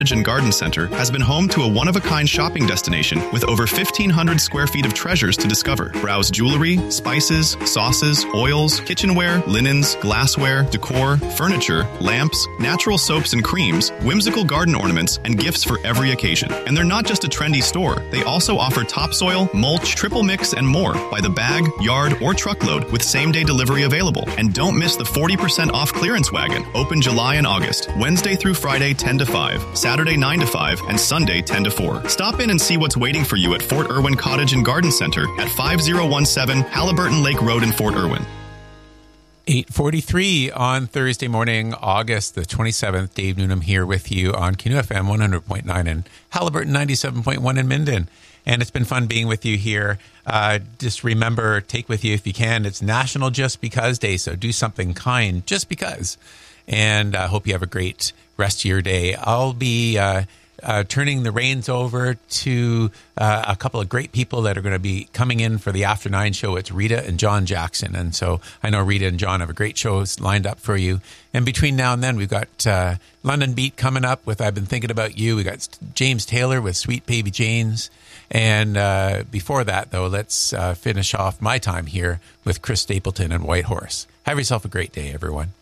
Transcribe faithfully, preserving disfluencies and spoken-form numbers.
and Garden Center has been home to a one-of-a-kind shopping destination with over fifteen hundred square feet of treasures to discover. Browse jewelry, spices, sauces, oils, kitchenware, linens, glassware, decor, furniture, lamps, natural soaps and creams, whimsical garden ornaments, and gifts for every occasion. And they're not just a trendy store. They also offer topsoil, mulch, triple mix, and more by the bag, yard, or truckload with same-day delivery available. And don't miss the forty percent off clearance wagon, open July and August, Wednesday through Friday ten to five, Saturday nine to five, and Sunday ten to four. Stop in and see what's waiting for you at Fort Irwin Cottage and Garden Center at five oh one seven Halliburton Lake Road in Fort Irwin. eight forty-three on Thursday morning, August the twenty-seventh. Dave Noonan here with you on Canoe F M one hundred point nine and Halliburton ninety-seven point one in Minden. And it's been fun being with you here. Uh, just remember, take with you if you can, it's National Just Because Day, so do something kind just because. And I uh, hope you have a great rest of your day. I'll be uh, uh, turning the reins over to uh, a couple of great people that are going to be coming in for the After Nine show. It's Rita and John Jackson. And so I know Rita and John have a great show lined up for you. And between now and then, we've got uh, London Beat coming up with I've Been Thinking About You. We got James Taylor with Sweet Baby Janes. And uh, before that, though, let's uh, finish off my time here with Chris Stapleton and White Horse. Have yourself a great day, everyone.